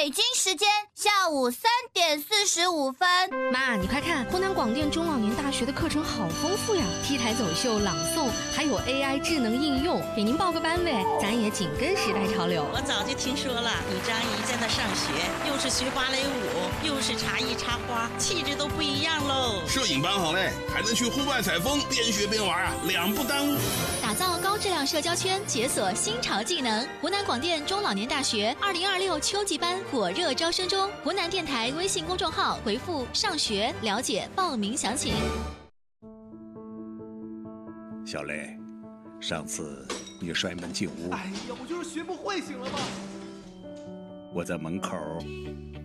北京时间下午3:45。 妈，你快看，湖南广电中老年大学的课程好丰富呀，T台走秀、朗诵，还有 AI 智能应用，给您报个班呗，咱也紧跟时代潮流。 我早就听说了，你张姨在那上学，又是学芭蕾舞，又是茶艺插花，气质都不一样喽。 摄影班好嘞，还能去户外采风，边学边玩啊，两不耽误。 打造高质量社交圈，解锁新潮技能。湖南广电中老年大学2026秋季班火热招生中，湖南电台微信公众号回复“上学”了解报名详情。 小雷，上次你摔门进屋， 哎呀，我就是学不会，行了吗？ 我在门口